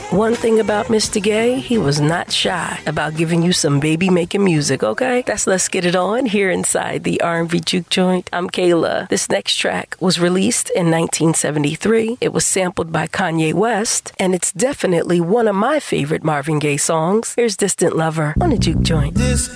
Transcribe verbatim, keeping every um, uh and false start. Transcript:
One thing about Mister Gay, he was not shy about giving you some baby-making music, okay? That's Let's Get It On here inside the R and B Juke Joint. I'm Kayla. This next track was released in nineteen seventy-three. It was sampled by Kanye West, and it's definitely one of my favorite Marvin Gaye songs. Here's Distant Lover on the Juke Joint. This